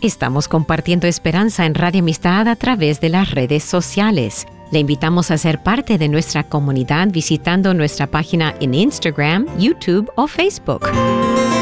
Estamos compartiendo esperanza en Radio Amistad a través de las redes sociales. Le invitamos a ser parte de nuestra comunidad visitando nuestra página en Instagram, YouTube o Facebook.